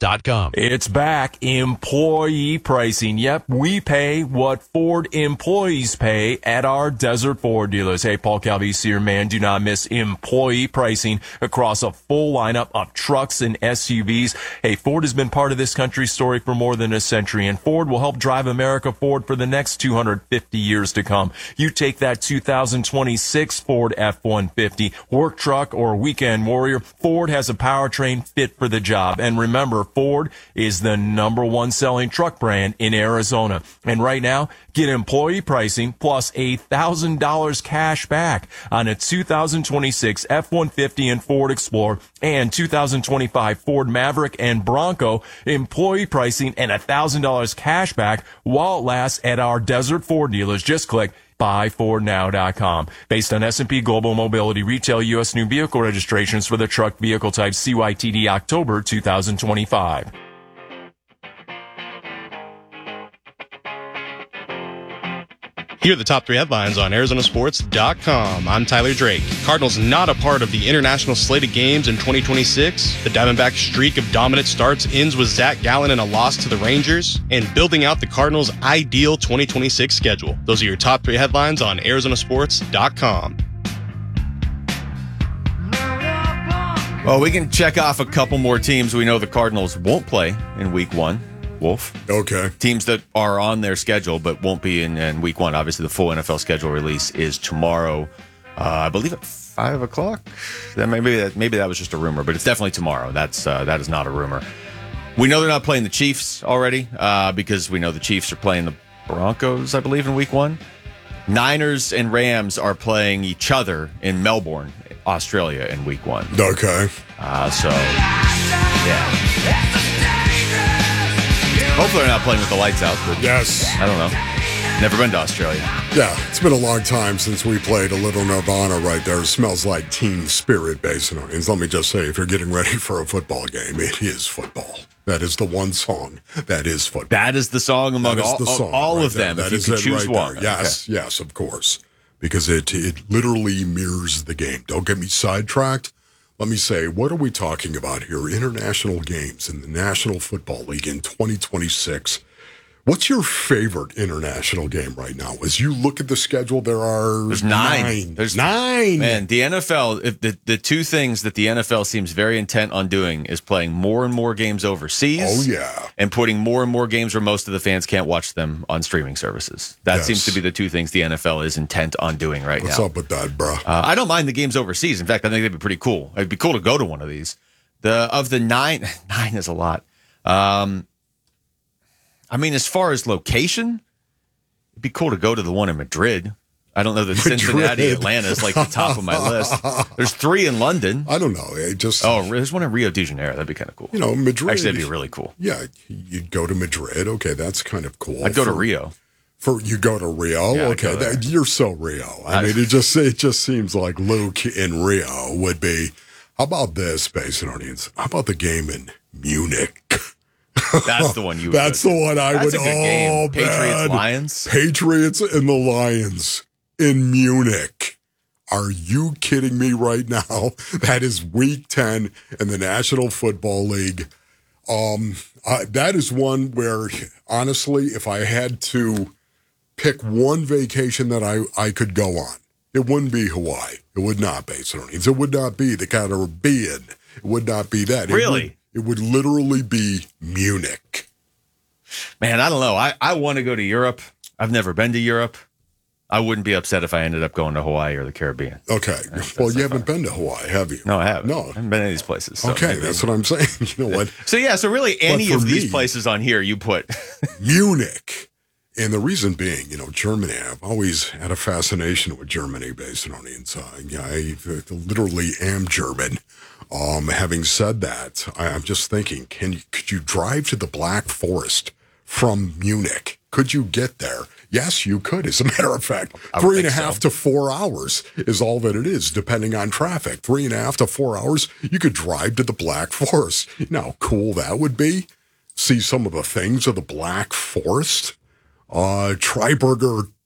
AutoZone.com. It's back. Employee pricing. Yep, we pay what Ford employees pay at our Desert Ford dealers. Hey, Paul Calvisi here, man. Do not miss employee pricing across a full lineup of trucks and SUVs. Hey, Ford has been part of this country's story for more than a century, and Ford will help drive America forward for the next 250 years to come. You take that 2026 Ford F-150, work truck, or weekend warrior, Ford has a powertrain fit for the job. And remember, Ford is the #1 selling truck brand in Arizona. And right now, get employee pricing plus $1,000 cash back on a 2026 F-150 and Ford Explorer and 2025 Ford Maverick and Bronco. Employee pricing and $1,000 cash back while it lasts at our Desert Ford dealers. Just click buyfordnow.com. Based on S&P Global Mobility retail U.S. new vehicle registrations for the truck vehicle type CYTD October 2025. Here are the top 3 headlines on ArizonaSports.com. I'm Tyler Drake. Cardinals not a part of the international slate of games in 2026. The Diamondbacks' streak of dominant starts ends with Zach Gallen and a loss to the Rangers, and building out the Cardinals' ideal 2026 schedule. Those are your top 3 headlines on ArizonaSports.com. Well, we can check off a couple more teams we know the Cardinals won't play in Week 1. Wolf. Okay. Teams that are on their schedule but won't be in Week 1. Obviously, the full NFL schedule release is tomorrow, I believe at 5 o'clock. Maybe that was just a rumor, but it's definitely tomorrow. That is not a rumor. We know they're not playing the Chiefs already because we know the Chiefs are playing the Broncos, I believe, in Week 1. Niners and Rams are playing each other in Melbourne, Australia, in Week 1. Okay. Yeah. Hopefully they're not playing with the lights out. But yes. I don't know. Never been to Australia. Yeah, it's been a long time since we played a little Nirvana right there. It smells like Teen Spirit, basically. And let me just say, if you're getting ready for a football game, it is football. That is the one song that is football. That is the song among all of them. That if you is could choose one. Yes, okay. Yes, of course. Because it literally mirrors the game. Don't get me sidetracked. Let me say, what are we talking about here? International games in the National Football League in 2026. What's your favorite international game right now? As you look at the schedule, there's 9. There's 9. Man, the NFL, the two things that the NFL seems very intent on doing is playing more and more games overseas. Oh, yeah. And putting more and more games where most of the fans can't watch them on streaming services. That seems to be the two things the NFL is intent on doing right now. What's up with that, bro? I don't mind the games overseas. In fact, I think they'd be pretty cool. It'd be cool to go to one of these. Of the 9 is a lot. I mean, as far as location, it'd be cool to go to the one in Madrid. I don't know that Cincinnati, Atlanta is like the top of my list. There's 3 in London. I don't know. There's one in Rio de Janeiro. That'd be kind of cool. You know, Madrid. Actually, that'd be really cool. Yeah, you'd go to Madrid. Okay, that's kind of cool. I'd go to Rio. You go to Rio? Yeah, okay, you're so Rio. I mean, it just seems like Luke in Rio would be. How about this, Basin audience? How about the game in Munich? That's the one you would That's the one I would. That's a good game. Patriots, Lions. Patriots and the Lions in Munich. Are you kidding me right now? That is Week 10 in the National Football League. That is one where, honestly, if I had to pick one vacation that I could go on, it wouldn't be Hawaii. It would not be. It would not be the Caribbean. It would not be that. Really? It would literally be Munich. Man, I don't know. I want to go to Europe. I've never been to Europe. I wouldn't be upset if I ended up going to Hawaii or the Caribbean. Okay. Well, you haven't been to Hawaii, have you? No, I haven't. No. I haven't been to these places. So okay, that's what I'm saying. You know what? So really any of these places on here you put. Munich. And the reason being, Germany, I've always had a fascination with Germany based on I literally am German. Having said that, I'm just thinking, could you drive to the Black Forest from Munich? Could you get there? Yes, you could. As a matter of fact, 3.5 to 4 hours is all that it is, depending on traffic. 3.5 to 4 hours, you could drive to the Black Forest. You know how cool that would be? See some of the things of the Black Forest. Triberger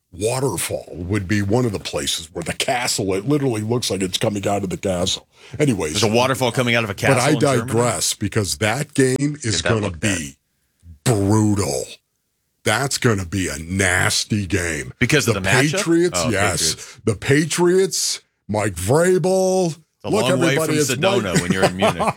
Waterfall would be one of the places where the castle, it literally looks like it's coming out of the castle. Anyways. There's a waterfall coming out of a castle. But I in Germany? digress because that game is going to be brutal. That's going to be a nasty game. Because of the matchup? Patriots, Oh, yes. Patriots. The Patriots, Mike Vrabel. It's a long way from Sedona when you're in Munich.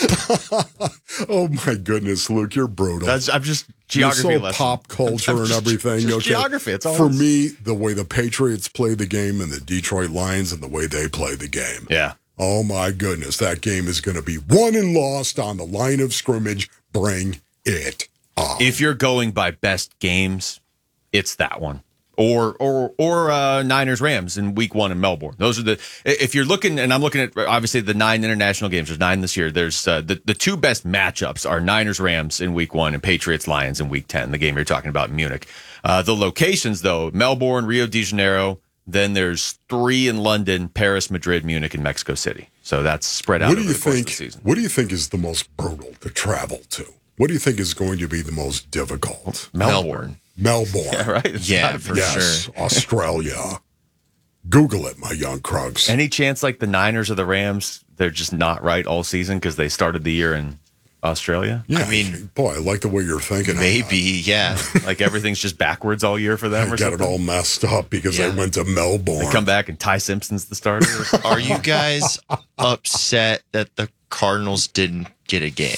Oh, my goodness, Luke, you're brutal. I'm just geography You're so lesson. pop culture and everything. Just Okay. geography. It's all For it is. me, the way the Patriots play the game and the Detroit Lions and the way they play the game. Yeah. Oh, my goodness. That game is going to be won and lost on the line of scrimmage. Bring it on. If you're going by best games, it's that one. Or Niners Rams in week 1 in Melbourne. Those are if you're looking, and I'm looking at obviously the 9 international games. There's 9 this year. There's the 2 best matchups are Niners Rams in week 1 and Patriots Lions in week 10. The game you're talking about in Munich. The locations though, Melbourne, Rio de Janeiro. Then there's 3 in London, Paris, Madrid, Munich, and Mexico City. So that's spread out over the course of the season. What do you think is the most brutal to travel to? What do you think is going to be the most difficult? Melbourne. Melbourne. Right? It's Yeah, not for Yes, sure. Australia. Google it, my young Krugs. Any chance like the Niners or the Rams, they're just not right all season because they started the year in Australia? Yeah, I mean, boy, I like the way you're thinking. Maybe, yeah. Like everything's just backwards all year for them I or got something? it all messed up because I Yeah. went to Melbourne. They come back and Ty Simpson's the starter or something? Are you guys upset that the Cardinals didn't get a game?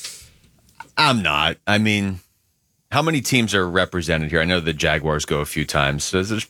I'm not. I mean, how many teams are represented here? I know the Jaguars go a few times. So there's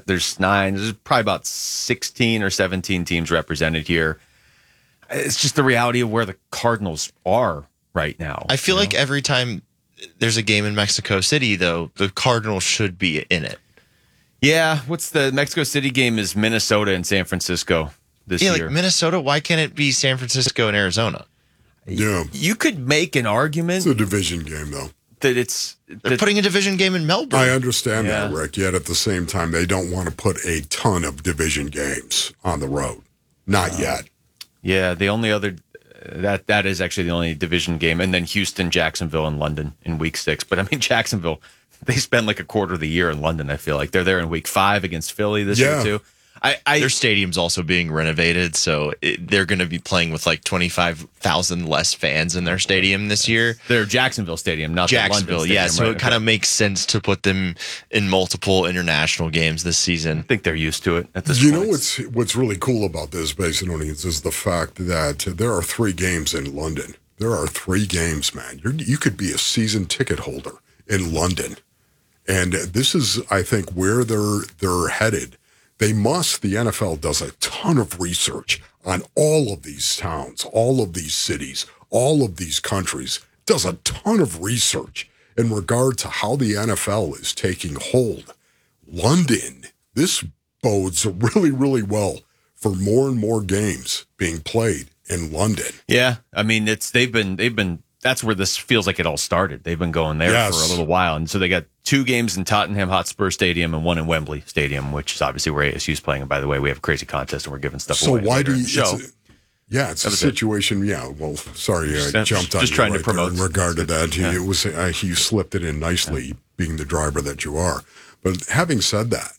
9. There's probably about 16 or 17 teams represented here. It's just the reality of where the Cardinals are right now. I feel like every time there's a game in Mexico City, though, the Cardinals should be in it. Yeah, what's the Mexico City game is Minnesota and San Francisco this Yeah, year. like Minnesota, why can't it be San Francisco and Arizona? Yeah, You could make an argument it's a division game, though. that it's They're putting a division game in Melbourne. I understand that, Yeah. Rick. Yet at the same time, they don't want to put a ton of division games on the road. Not yet. yeah, the only other that is actually the only division game, and then Houston, Jacksonville, and London in week 6. But I mean, Jacksonville, they spend like a quarter of the year in London. I feel like they're there in week 5 against Philly this year Yeah. too. Their stadium's also being renovated, so they're going to be playing with like 25,000 less fans in their stadium this year. their Jacksonville stadium, not the London Jacksonville, stadium, yeah. So right? it kind of makes sense to put them in multiple international games this season. I think they're used to it at this You point. know what's really cool about this, Basin Onions, is the fact that there are 3 games in London. There are 3 games, man. You could be a season ticket holder in London, and this is, I think, where they're headed. The NFL does a ton of research on all of these towns, all of these cities, all of these countries, does a ton of research in regard to how the NFL is taking hold. London, this bodes really, really well for more and more games being played in London. Yeah, I mean, they've been. That's where this feels like it all started. They've been going there Yes. for a little while, and so they got 2 games in Tottenham Hotspur Stadium and 1 in Wembley Stadium, which is obviously where ASU's playing. And by the way, we have a crazy contest and we're giving stuff So away. why later do in you? the show? It's a That was situation. Yeah. Well, sorry, I Just- jumped on just you trying to right there promote. in regard to that. It was you slipped it in nicely, being the driver that you are. But having said that,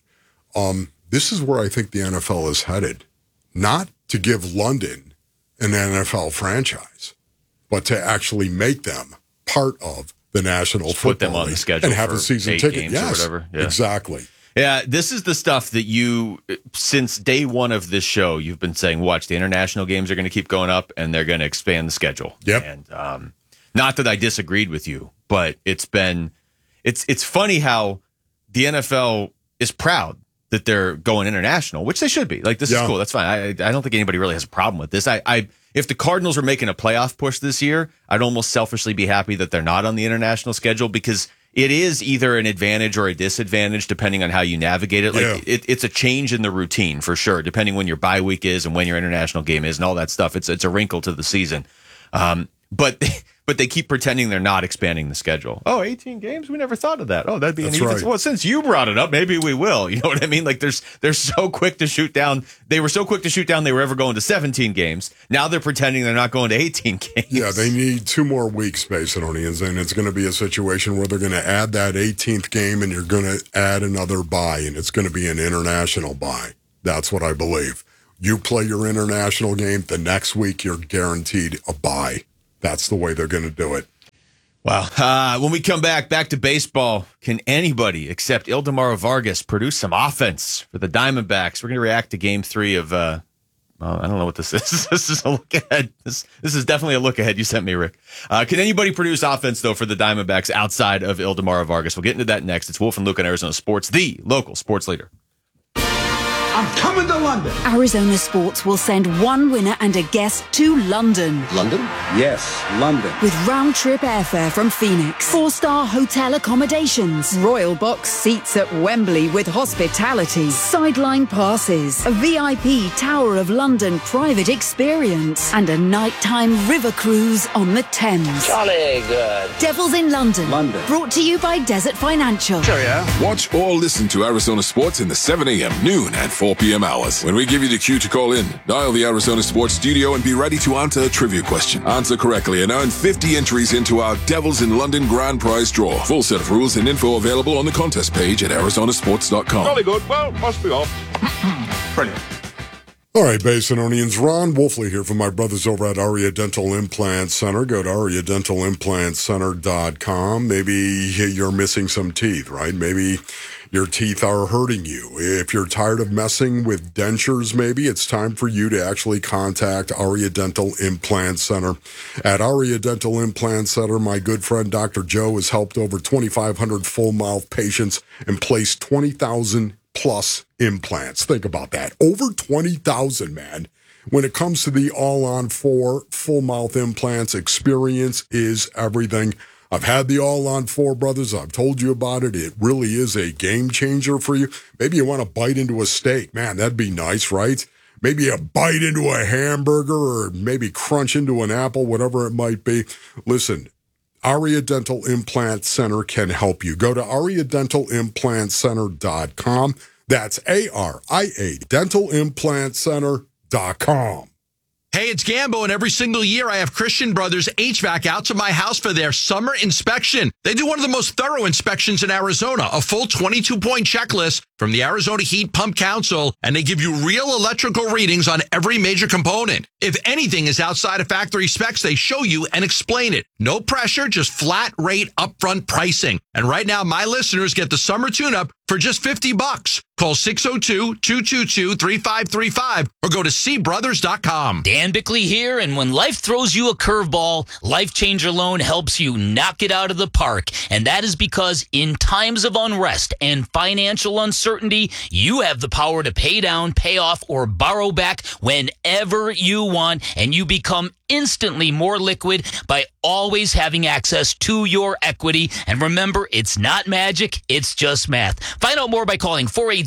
this is where I think the NFL is headed. Not to give London an NFL franchise, but to actually make them part of the National Just put them Football on the League schedule and have for a season 8 ticket. games or Yes, whatever. Yeah. exactly. Yeah, this is the stuff that since day 1 of this show, you've been saying, watch, the international games are going to keep going up and they're going to expand the schedule. Yep. And not that I disagreed with you, but it's funny how the NFL is proud that they're going international, which they should be. Like, this is cool. That's fine. I don't think anybody really has a problem with this. If the Cardinals are making a playoff push this year, I'd almost selfishly be happy that they're not on the international schedule, because it is either an advantage or a disadvantage depending on how you navigate it. Like it's a change in the routine for sure, depending when your bye week is and when your international game is and all that stuff. It's a wrinkle to the season. but they keep pretending they're not expanding the schedule. Oh, 18 games? We never thought of that. Oh, that'd be an even. Right. Well, since you brought it up, maybe we will. You know what I mean? Like they're so quick to shoot down. They were so quick to shoot down they were ever going to 17 games. Now they're pretending they're not going to 18 games. Yeah, they need 2 more weeks, Basinonians, and it's going to be a situation where they're going to add that 18th game and you're going to add another bye, and it's going to be an international bye. That's what I believe. You play your international game, the next week you're guaranteed a bye. That's the way they're going to do it. Wow. When we come back to baseball, can anybody except Ildemaro Vargas produce some offense for the Diamondbacks? We're going to react to Game 3 of, I don't know what this is. This is a look ahead. This is definitely a look ahead you sent me, Rick. Can anybody produce offense, though, for the Diamondbacks outside of Ildemaro Vargas? We'll get into that next. It's Wolf and Luke on Arizona Sports, the local sports leader. I'm coming to London. Arizona Sports will send one winner and a guest to London. London? Yes, London. With round-trip airfare from Phoenix, 4-star hotel accommodations, royal box seats at Wembley with hospitality, sideline passes, a VIP Tower of London private experience, and a nighttime river cruise on the Thames. Jolly good. Devils in London. London. Brought to you by Desert Financial. Watch or listen to Arizona Sports in the 7 a.m., noon, and 4 p.m. hours. When we give you the cue to call in, dial the Arizona Sports studio and be ready to answer a trivia question. Answer correctly and earn 50 entries into our Devils in London grand prize draw. Full set of rules and info available on the contest page at arizonasports.com. Jolly good. Well, must be off. Brilliant. All right, Basinonians, Ron Wolfley here from my brothers over at Aria Dental Implant Center. Go to ariadentalimplantcenter.com. Maybe you're missing some teeth, right? Maybe your teeth are hurting you. If you're tired of messing with dentures, maybe it's time for you to actually contact Aria Dental Implant Center. At Aria Dental Implant Center, my good friend Dr. Joe has helped over 2,500 full-mouth patients and placed 20,000 plus implants. Think about that. Over 20,000, man. When it comes to the all-on-4 full-mouth implants, experience is everything. I've had the all-on-4, brothers. I've told you about it. It really is a game changer for you. Maybe you want to bite into a steak. Man, that'd be nice, right? Maybe a bite into a hamburger or maybe crunch into an apple, whatever it might be. Listen, Aria Dental Implant Center can help you. Go to ariadentalimplantcenter.com. That's ARIA dentalimplantcenter.com. Hey, it's Gambo, and every single year I have Christian Brothers HVAC out to my house for their summer inspection. They do one of the most thorough inspections in Arizona, a full 22-point checklist from the Arizona Heat Pump Council, and they give you real electrical readings on every major component. If anything is outside of factory specs, they show you and explain it. No pressure, just flat rate upfront pricing. And right now, my listeners get the summer tune-up for just $50. Call 602-222-3535 or go to cbrothers.com. Dan Bickley here, and when life throws you a curveball, Life Changer Loan helps you knock it out of the park. And that is because in times of unrest and financial uncertainty, you have the power to pay down, pay off, or borrow back whenever you want, and you become instantly more liquid by always having access to your equity. And remember, it's not magic, it's just math. Find out more by calling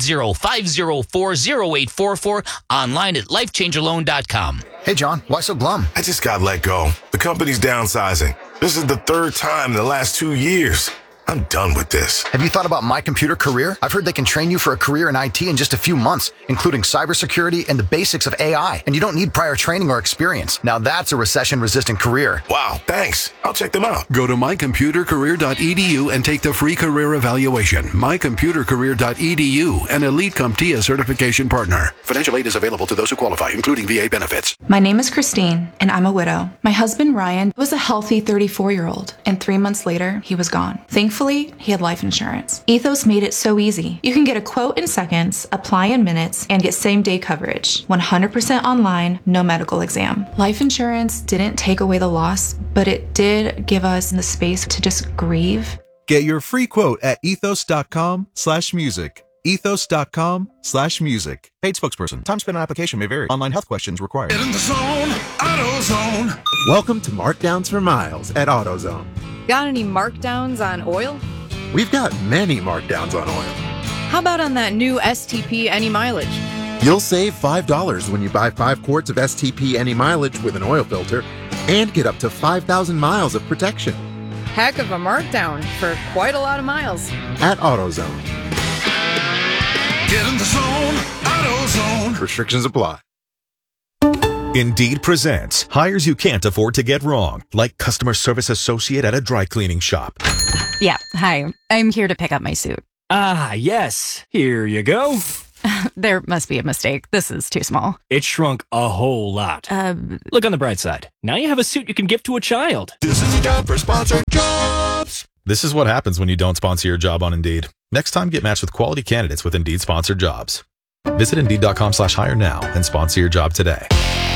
480-504-0844, online at lifechangerloan.com. Hey, John, why so glum? I just got let go. The company's downsizing. This is the 3rd time in the last 2 years. I'm done with this. Have you thought about My Computer Career? I've heard they can train you for a career in IT in just a few months, including cybersecurity and the basics of AI. And you don't need prior training or experience. Now that's a recession-resistant career. Wow, thanks. I'll check them out. Go to mycomputercareer.edu and take the free career evaluation. mycomputercareer.edu, an Elite CompTIA certification partner. Financial aid is available to those who qualify, including VA benefits. My name is Christine, and I'm a widow. My husband, Ryan, was a healthy 34-year-old, and 3 months later, he was gone. Thankfully, he had life insurance. Ethos made it so easy. You can get a quote in seconds, apply in minutes, and get same-day coverage. 100% online, no medical exam. Life insurance didn't take away the loss, but it did give us the space to just grieve. Get your free quote at ethos.com/music. ethos.com/music. Paid spokesperson. Time spent on application may vary. Online health questions required. Get in the zone, AutoZone. Welcome to Markdowns for Miles at AutoZone. Got any markdowns on oil? We've got many markdowns on oil. How about on that new STP Any Mileage? You'll save $5 when you buy 5 quarts of STP Any Mileage with an oil filter and get up to 5,000 miles of protection. Heck of a markdown for quite a lot of miles. At AutoZone. Get in the zone, AutoZone. Restrictions apply. Indeed presents hires you can't afford to get wrong, like customer service associate at a dry cleaning shop. Yeah, hi. I'm here to pick up my suit. Ah, yes. Here you go. There must be a mistake. This is too small. It shrunk a whole lot. Look on the bright side. Now you have a suit you can give to a child. This is a job for Sponsored Jobs. This is what happens when you don't sponsor your job on Indeed. Next time, get matched with quality candidates with Indeed sponsored jobs. Visit Indeed.com/hire now and sponsor your job today.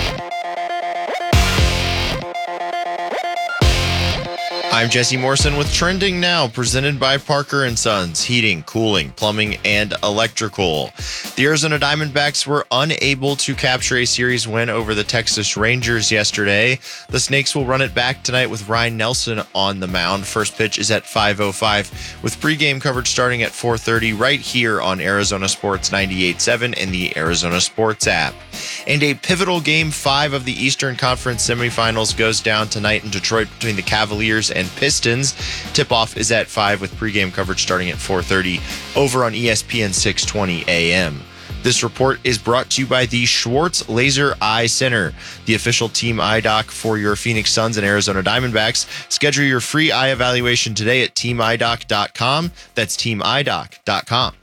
I'm Jesse Morrison with Trending Now, presented by Parker & Sons, heating, cooling, plumbing, and electrical. The Arizona Diamondbacks were unable to capture a series win over the Texas Rangers yesterday. The Snakes will run it back tonight with Ryan Nelson on the mound. First pitch is at 5:05, with pregame coverage starting at 4:30 right here on Arizona Sports 98.7 and the Arizona Sports app. And a pivotal Game 5 of the Eastern Conference semifinals goes down tonight in Detroit between the Cavaliers and Pistons. Tip-off is at 5 with pregame coverage starting at 4:30 over on ESPN 620 AM. This report is brought to you by the Schwartz Laser Eye Center, the official team eye doc for your Phoenix Suns and Arizona Diamondbacks. Schedule your free eye evaluation today at teamidoc.com. That's teamidoc.com.